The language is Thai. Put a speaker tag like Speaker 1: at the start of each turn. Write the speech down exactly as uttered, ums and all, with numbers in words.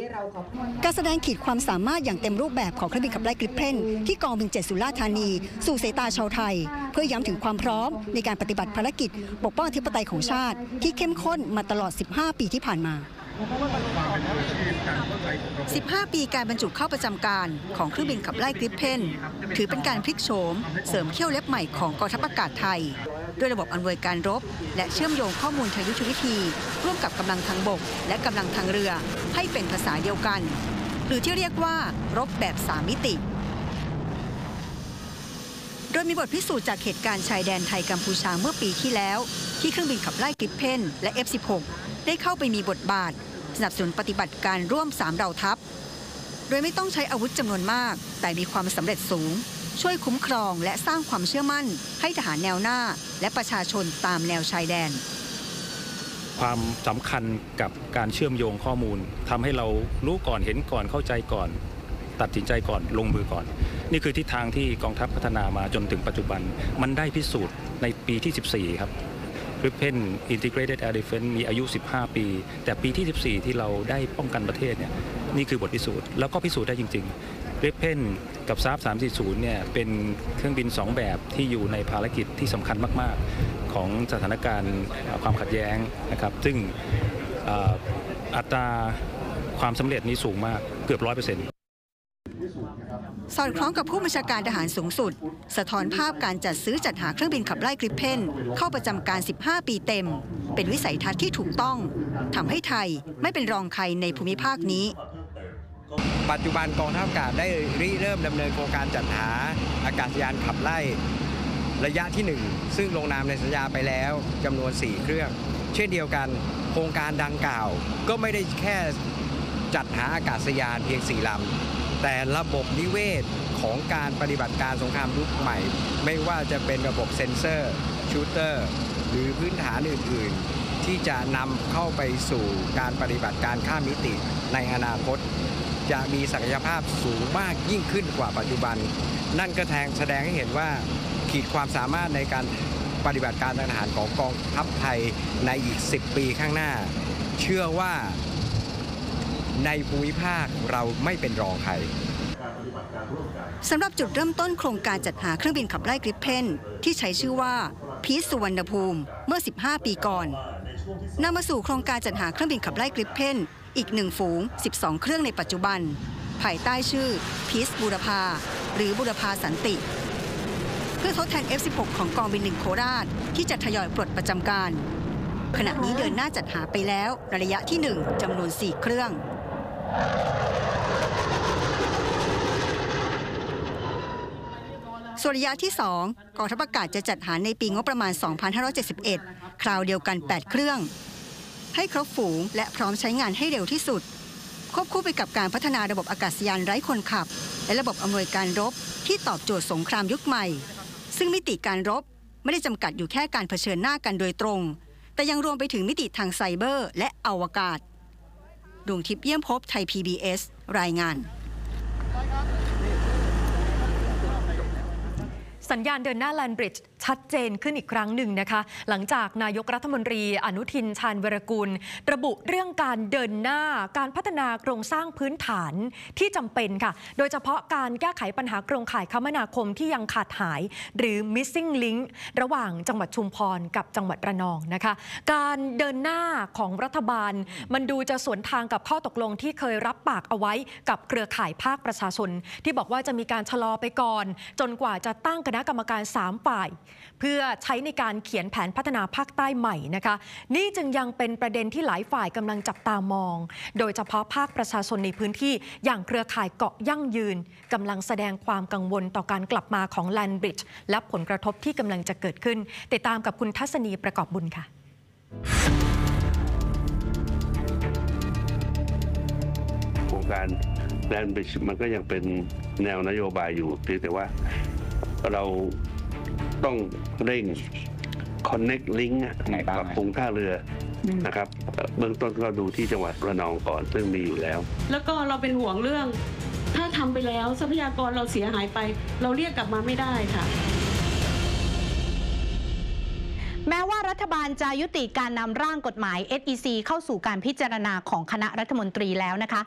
Speaker 1: การแสดงขีดความสามารถอย่างเต็มรูปแบบของเครื่องบินขับไล่กริปเพนที่กองบินเจ็ดสุราษฎร์ธานีสู่สายตาชาวไทยเพื่อย้ำถึงความพร้อมในการปฏิบัติภารกิจปกป้องอธิปไตยของชาติที่เข้มข้นมาตลอดสิบห้าปีที่ผ่านมาสิบห้าปีการบรรจุเข้าประจำการของเครื่องบินขับไล่กริปเพนถือเป็นการพลิกโฉมเสริมเขี้ยวเล็บใหม่ของกองทัพอากาศไทยด้วยระบบอำนวยการรบและเชื่อมโยงข้อมูลทางยุทธวิธีร่วมกับกำลังทางบกและกำลังทางเรือให้เป็นภาษาเดียวกันหรือที่เรียกว่ารบแบบสามมิติโดยมีบทพิสูจน์จากเหตุการณ์ชายแดนไทยกัมพูชาเมื่อปีที่แล้วที่เครื่องบินขับไล่กริปเพนและ เอฟ สิบหก ได้เข้าไปมีบทบาทสนับสนุนปฏิบัติการร่วมสามเหล่าทัพโดยไม่ต้องใช้อาวุธจำนวนมากแต่มีความสำเร็จสูงช่วยคุ้มครองและสร้างความเชื่อมั่นให้ทหารแนวหน้าและประชาชนตามแนวชายแดน
Speaker 2: ความสำคัญกับการเชื่อมโยงข้อมูลทำให้เรารู้ก่อนเห็นก่อนเข้าใจก่อนตัดสินใจก่อนลงมือก่อนนี่คือทิศทางที่กองทัพพัฒนามาจนถึงปัจจุบันมันได้พิสูจน์ในปีที่สิบสี่ครับGripen Integrated Air Defense มีอายุสิบห้าปีแต่ปีที่สิบสี่ที่เราได้ป้องกันประเทศเนี่ยนี่คือบทพิสูจน์แล้วก็พิสูจน์ได้จริงๆ Gripen กับ ซาฟ สามสี่ศูนย์เนี่ยเป็นเครื่องบินสองแบบที่อยู่ในภารกิจที่สำคัญมากๆของสถานการณ์ความขัดแย้งนะครับซึ่งอัตราความสำเร็จนี้สูงมากเกือบ ร้อยเปอร์เซ็นต์
Speaker 1: สอดคล้องกับผู้บัญชาการทหารสูงสุดสะท้อนภาพการจัดซื้อจัดหาเครื่องบินขับไล่กริปเพนเข้าประจำการสิบห้าปีเต็มเป็นวิสัยทัศน์ที่ถูกต้องทำให้ไทยไม่เป็นรองใครในภูมิภาคนี้
Speaker 3: ปัจจุบันกองทัพอากาศได้ริเริ่มดำเนินโครงการจัดหาอากาศยานขับไล่ระยะที่หนึ่งซึ่งลงนามในสัญญาไปแล้วจำนวนสี่เครื่องเช่นเดียวกันโครงการดังกล่าวก็ไม่ได้แค่จัดหาอากาศยานเพียงสี่ลำแต่ระบบนิเวศของการปฏิบัติการสงครามยุคใหม่ไม่ว่าจะเป็นระบบเซ็นเซอร์ชูเตอร์หรือพื้นฐานอื่นๆที่จะนำเข้าไปสู่การปฏิบัติการข้ามมิติในอนาคตจะมีศักยภาพสูงมากยิ่งขึ้นกว่าปัจจุบันนั่นก็แสดงให้เห็นว่าขีดความสามารถในการปฏิบัติการทางทหารของกองทัพไทยในอีกสิบปีข้างหน้าเชื่อว่าในภูมิภาคเราไม่เป็นรองใคร
Speaker 1: สำหรับจุดเริ่มต้นโครงการจัดหาเครื่องบินขับไล่กริปเพนที่ใช้ชื่อว่าพีชสุวรรณภูมิเมื่อสิบห้าปีก่อนนำมาสู่โครงการจัดหาเครื่องบินขับไล่กริปเพนอีกหนึ่งฝูงสิบสองเครื่องในปัจจุบันภายใต้ชื่อพีชบูรพาหรือบูรพาสันติเพื่อทดแทน เอฟ สิบหก ของกองบินหนึ่งโคราชที่จะทยอยปลดประจำการขณะนี้เดินหน้าจัดหาไปแล้วระยะที่หนึ่งจำนวนสี่เครื่องส่วนระยะที่สองกองทัพอากาศจะจัดหาในปีงบประมาณ สองพันห้าร้อยเจ็ดสิบเอ็ด คราวเดียวกัน แปด เครื่องให้ครบฝูงและพร้อมใช้งานให้เร็วที่สุดควบคู่ไปกับการพัฒนาระบบอากาศยานไร้คนขับและระบบอำนวยการรบที่ตอบโจทย์สงครามยุคใหม่ซึ่งมิติการรบไม่ได้จำกัดอยู่แค่การเผชิญหน้ากันโดยตรงแต่ยังรวมไปถึงมิติทางไซเบอร์และอวกาศดวงทิพย์เยี่ยมภพไทย พี บี เอส รายงาน
Speaker 4: สัญญาณเดินหน้าแลนบริดจ์ชัดเจนขึ้นอีกครั้งหนึ่งนะคะหลังจากนายกรัฐมนตรีอนุทินชาญวีรกูลระบุเรื่องการเดินหน้าการพัฒนาโครงสร้างพื้นฐานที่จำเป็นค่ะโดยเฉพาะการแก้ไขปัญหาโครงข่ายคมนาคมที่ยังขาดหายหรือ missing link ระหว่างจังหวัดชุมพรกับจังหวัดระนองนะคะการเดินหน้าของรัฐบาลมันดูจะสวนทางกับข้อตกลงที่เคยรับปากเอาไว้กับเครือข่ายภาคประชาชนที่บอกว่าจะมีการชะลอไปก่อนจนกว่าจะตั้งคณะกรรมการสามฝ่ายเพื่อใช้ในการเขียนแผนพัฒนาภาคใต้ใหม่นะคะนี่จึงยังเป็นประเด็นที่หลายฝ่ายกำลังจับตามองโดยเฉพาะภาคประชาชนในพื้นที่อย่างเครือข่ายเกาะยั่งยืนกำลังแสดงความกังวลต่อการกลับมาของแลนบริดจ์และผลกระทบที่กำลังจะเกิดขึ้นติดตามกับคุณทัศนีประกอบบุญค่ะ
Speaker 5: โครงการแลนบริดจ์มันก็ยังเป็นแนวนโยบายอยู่เพียงแต่ว่าเราต้องเร่ง connect link กับปรุงท่าเรือนะครับเบื้องต้นก็ดูที่จังหวัดระนองก่อนซึ่งมีอยู่แล้ว
Speaker 6: แล้วก็เราเป็นห่วงเรื่องถ้าทำไปแล้วทรัพยากรเราเสียหายไปเราเรียกกลับมาไม่ได้ค่ะ
Speaker 7: แม้ว่ารัฐบาลจะยุติการนำร่างกฎหมาย เอส อี ซี เข้าสู่การพิจารณาของคณะรัฐมนตรีแล้วนะคะ